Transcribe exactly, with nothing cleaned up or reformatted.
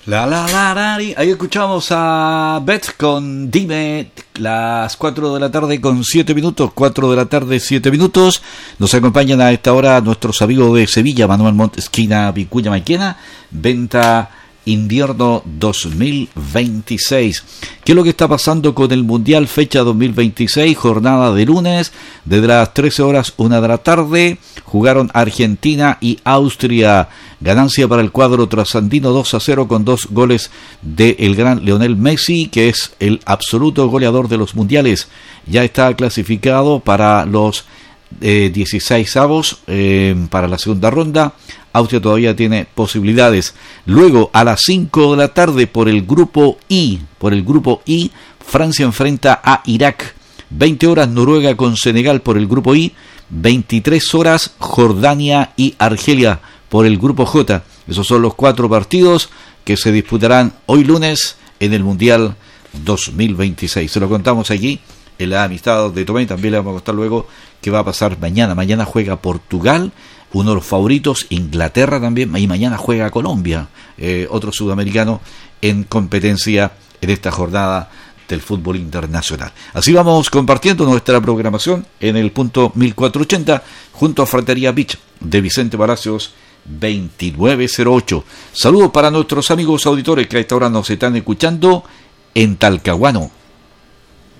La la la la. Ahí escuchamos a Beth con Dime, las cuatro de la tarde con siete minutos, cuatro de la tarde siete minutos. Nos acompañan a esta hora nuestros amigos de Sevilla, Manuel Montt, esquina Vicuña Maquena, venta invierno dos mil veintiséis. ¿Qué es lo que está pasando con el Mundial fecha dos mil veintiséis? Jornada de lunes, desde las trece horas, una de la tarde, jugaron Argentina y Austria. Ganancia para el cuadro trasandino dos a cero con dos goles del gran Lionel Messi, que es el absoluto goleador de los mundiales. Ya está clasificado para los eh, dieciséis avos eh, para la segunda ronda. Austria todavía tiene posibilidades. Luego a las cinco de la tarde por el grupo I, por el grupo I, Francia enfrenta a Irak. veinte horas Noruega con Senegal por el grupo I, veintitrés horas Jordania y Argelia por el grupo J. Esos son los cuatro partidos que se disputarán hoy lunes en el Mundial dos mil veintiséis. Se lo contamos aquí en la amistad de Tomé. También le vamos a contar luego qué va a pasar mañana. Mañana juega Portugal, uno de los favoritos, Inglaterra también, y mañana juega Colombia, eh, otro sudamericano en competencia en esta jornada del fútbol internacional. Así vamos compartiendo nuestra programación en el punto mil cuatrocientos ochenta junto a Fratería Beach de Vicente Palacios veintinueve cero ocho. Saludos para nuestros amigos auditores que a esta hora nos están escuchando en Talcahuano.